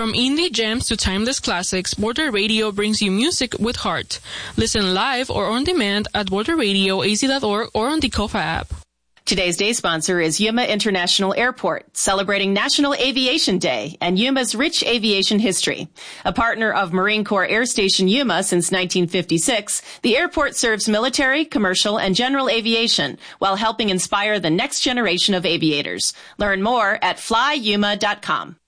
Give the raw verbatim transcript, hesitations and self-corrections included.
From indie gems to timeless classics, Border Radio brings you music with heart. Listen live or on demand at border radio a z dot org or on the Kofa app. Today's day sponsor is Yuma International Airport, celebrating National Aviation Day and Yuma's rich aviation history. A partner of Marine Corps Air Station Yuma since nineteen fifty-six, the airport serves military, commercial, and general aviation while helping inspire the next generation of aviators. Learn more at fly yuma dot com.